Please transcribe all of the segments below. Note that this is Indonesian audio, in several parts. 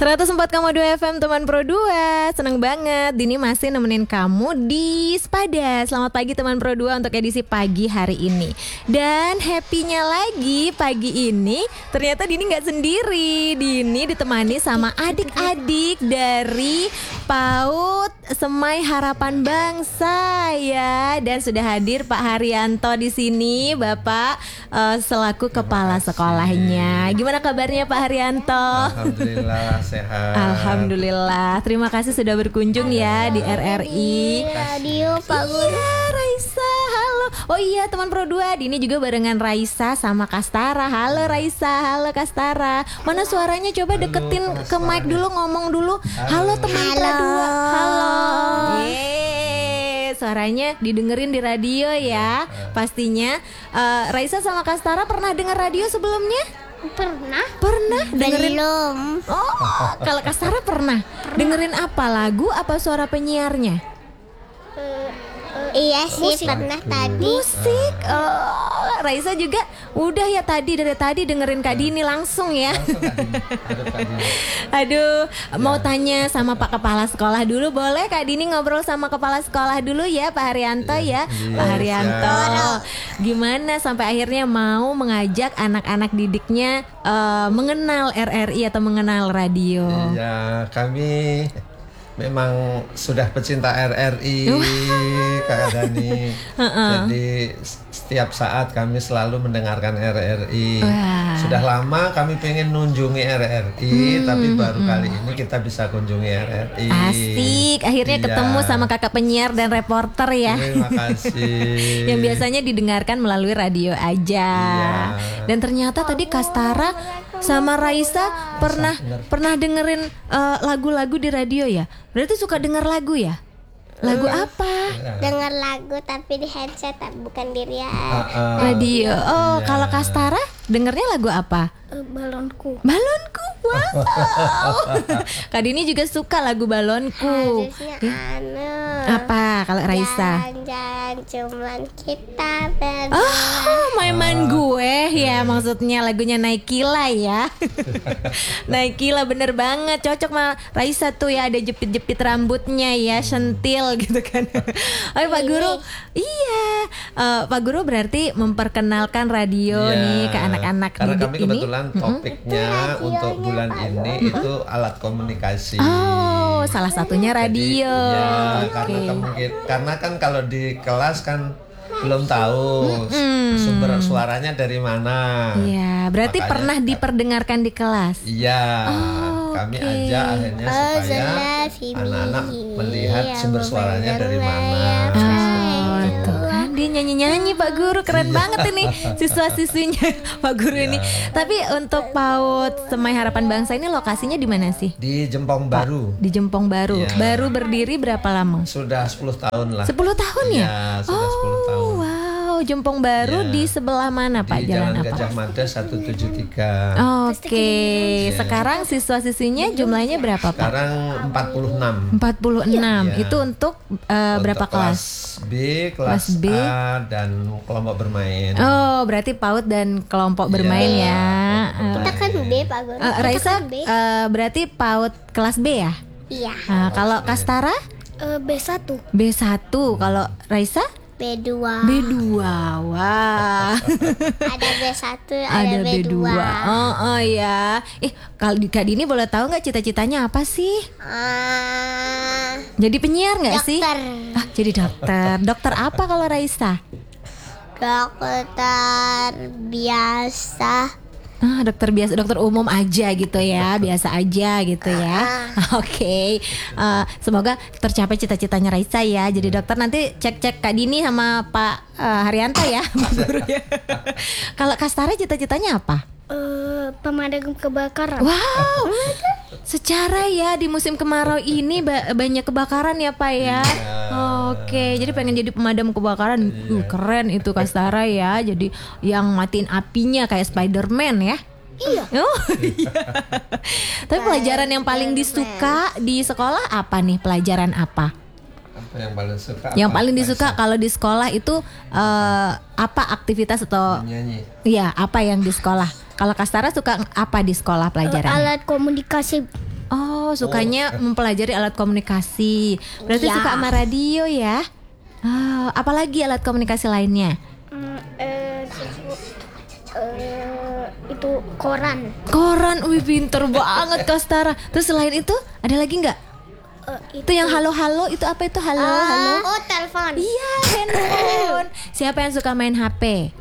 104,2 FM teman Pro 2. Seneng banget Dini masih nemenin kamu di Sepada. Selamat pagi teman Pro 2 untuk edisi pagi hari ini. Dan happy-nya lagi pagi ini ternyata Dini gak sendiri. Dini ditemani sama adik-adik dari PAUD Semai Harapan Bangsa ya. Dan sudah hadir Pak Haryanto di sini, Bapak selaku kepala sekolahnya. Gimana kabarnya Pak Haryanto? Alhamdulillah sehat. Alhamdulillah. Terima kasih sudah berkunjung ya di RRI Radio Pak Guru. Iya, Raisa, halo. Oh iya teman Pro 2, Dini juga barengan Raisa sama Kastara. Halo Raisa, halo Kastara. Mana suaranya, coba deketin ke mic dulu, ngomong dulu. Halo teman Pro 2. Halo. Yeay, suaranya didengerin di radio ya. Pastinya Raisa sama Kastara pernah dengar radio sebelumnya? Pernah dengerin? Belum. Oh, kalau Kastara pernah. Dengerin apa, lagu apa suara penyiarnya? Iya sih, pernah tadi. Musik. Oh, Raisa juga udah ya dari tadi dengerin Kak Dini langsung ya. Aduh, mau tanya sama Pak Kepala Sekolah dulu, boleh Kak Dini ngobrol sama Kepala Sekolah dulu ya, Pak Haryanto ya. Pak Haryanto, gimana sampai akhirnya mau mengajak anak-anak didiknya mengenal RRI atau mengenal radio? Iya, kami memang sudah pecinta RRI, Kak Dani. Jadi setiap saat kami selalu mendengarkan RRI. Sudah lama kami pengen kunjungi RRI, tapi baru kali ini kita bisa kunjungi RRI. Asik, akhirnya ketemu sama kakak penyiar dan reporter ya. Terima kasih. Yang biasanya didengarkan melalui radio aja. Dan ternyata tadi Kastara sama Raisa pernah dengerin lagu-lagu di radio ya. Berarti suka denger lagu ya? Lagu apa? Dengar lagu tapi di headset, bukan di Radio. Oh, kalau Kastara dengernya lagu apa? Balonku. Balonku. Wow. Kak Dini juga suka lagu Balonku. Harusnya Apa kalau Raisa? Jangan cuman kita berdua. Oh, main gue ya, maksudnya lagunya Naikila ya. Naikila bener banget, cocok sama Raisa tuh ya, ada jepit-jepit rambutnya ya, sentil gitu kan. Oh Pak Guru, iya, Pak Guru berarti memperkenalkan radio nih ke anak-anak karena didik kami ini. kebetulan topiknya untuk bulan ini itu alat komunikasi. Oh, salah satunya radio. Jadi, karena kan kalau di kelas kan belum tahu sumber suaranya dari mana. Iya, berarti Makanya, pernah diperdengarkan di kelas. Iya, kami aja akhirnya supaya anak-anak melihat sumber suaranya dari mana. Tuh kan dia nyanyi-nyanyi Pak Guru, keren banget ini siswa-siswinya Pak Guru ini. Tapi untuk PAUD Semai Harapan Bangsa ini lokasinya di mana sih? Di Jempong Baru. Di Jempong Baru. Ya. Baru berdiri berapa lama? Sudah 10 tahun lah. 10 tahun ya? Ya, sudah 10 tahun. Wow, Jempong Baru Ya. di sebelah mana Pak? Di Jalan apa? Gajah Mada 173. Oke, sekarang siswa-siswinya jumlahnya berapa Pak? Sekarang 46. 46. Ya. Itu untuk berapa Untuk kelas? B, kelas B. A, dan kelompok bermain. Oh, berarti PAUD dan kelompok bermain ya. Kita kan B, Pak Guru. Raisa Kita kan B. berarti PAUD kelas B ya? Iya. Kalau Kastara B1. B1, kalau Raisa B2. B2. Wah. Ada B1, Ada ada B2. Oh ya. Kalau Kak Dini boleh tahu nggak cita-citanya apa sih? Jadi penyiar nggak sih? Dokter. Jadi dokter. Dokter apa kalau Raisa? Dokter biasa. Dokter biasa, dokter umum aja gitu ya, biasa aja gitu ya. Oke. Semoga tercapai cita-citanya Raisa ya. Jadi dokter, nanti cek-cek Kak Dini sama Pak Haryanto ya, Pak Guru ya. Kalau Kastara cita-citanya apa? Pemadam kebakaran. Wow. Secara ya di musim kemarau ini banyak kebakaran ya Pak ya. Oke, jadi pengen jadi pemadam kebakaran. Keren itu Kastara ya. Jadi yang matiin apinya kayak Spider-Man ya. Iya. Oh iya. Tapi pelajaran yang paling disuka di sekolah apa nih? Pelajaran apa? Apa yang paling suka? Yang paling disuka kalau di sekolah itu apa aktivitas atau Nyanyi. Iya, apa yang di sekolah? Kalau Kastara suka apa di sekolah pelajaran? Alat komunikasi. Oh, Oh, sukanya mempelajari alat komunikasi. Berarti Ya. suka sama radio ya? Oh, apalagi alat komunikasi lainnya? Itu koran. Koran, wih pinter banget Kastara. Terus selain itu ada lagi nggak? Itu yang halo-halo itu apa itu halo-halo? Oh, telepon. Iya, handphone. Siapa yang suka main HP?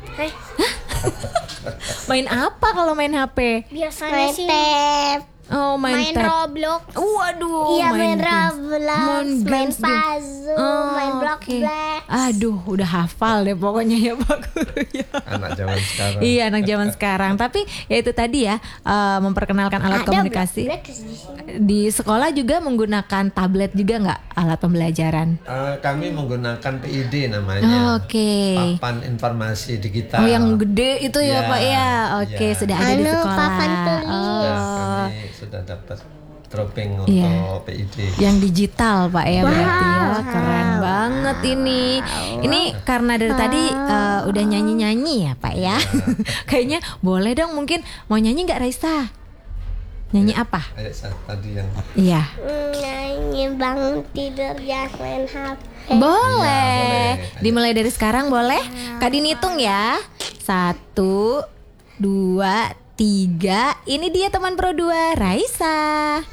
Main apa kalau main HP? Biasanya sih tab. Oh, main tab. Roblox. Waduh, Iya, main games. Roblox, main games juga. puzzle, main block oke. black. Aduh, udah hafal deh pokoknya ya Pak Guru ya. Anak zaman sekarang. Iya, anak zaman sekarang. Tapi ya itu tadi ya, memperkenalkan alat komunikasi. Black di sini. Di sekolah juga menggunakan tablet juga nggak alat pembelajaran? Kami menggunakan PID namanya. Oke. Papan Informasi Digital. Oh, yang gede itu ya, Ya, Pak ya. Oke, ya. sudah ada di sekolah. papan tulis. Ya, Oh, kami sudah dapat dropping Iya. untuk PID. yang digital Pak ya berarti ya. Keren banget ini. Ini karena dari tadi udah nyanyi-nyanyi ya Pak ya. Kayaknya boleh dong, mungkin mau nyanyi nggak Raisa? Nyanyi apa? Kayak saat tadi yang Iya. Nyanyi bangun tidur jangan main HP. Boleh. boleh. Dimulai dari sekarang boleh? Kak Dini hitung ya. 1, 2, 3. Ini dia teman Pro 2, Raisa.